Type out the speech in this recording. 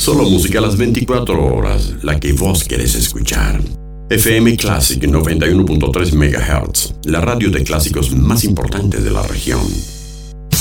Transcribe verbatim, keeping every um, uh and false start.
Solo música a las veinticuatro horas, la que vos querés escuchar. F M Classic noventa y uno punto tres megahertz, la radio de clásicos más importante de la región.